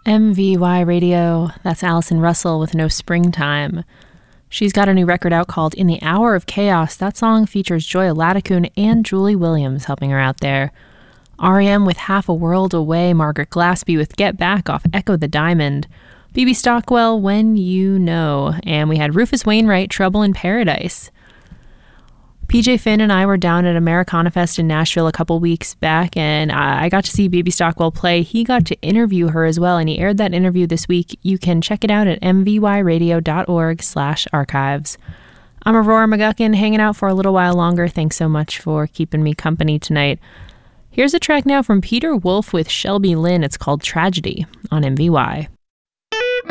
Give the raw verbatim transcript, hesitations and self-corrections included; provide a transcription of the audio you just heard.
M V Y Radio, that's Allison Russell with No Springtime. She's got a new record out called In the Hour of Chaos. That song features Joya Ladikun and Julie Williams helping her out there. R E M with Half a World Away, Margaret Glaspie with Get Back off Echo the Diamond, B B Stockwell, When You Know, and we had Rufus Wainwright, Trouble in Paradise. P J Finn and I were down at Americana Fest in Nashville a couple weeks back, and I got to see B B Stockwell play. He got to interview her as well, and he aired that interview this week. You can check it out at m v y radio dot org slash archives. I'm Aurora McGuckin, hanging out for a little while longer. Thanks so much for keeping me company tonight. Here's a track now from Peter Wolf with Shelby Lynne. It's called Tragedy on M V Y.